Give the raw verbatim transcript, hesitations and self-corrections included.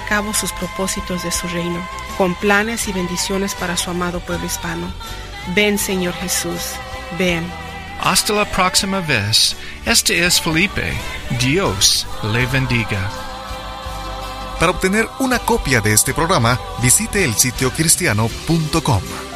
cabo sus propósitos de su reino, con planes y bendiciones para su amado pueblo hispano. Ven, Señor Jesús, ven. Hasta la próxima vez. Este es Felipe. Dios le bendiga. Para obtener una copia de este programa, visite el sitio cristiano punto com.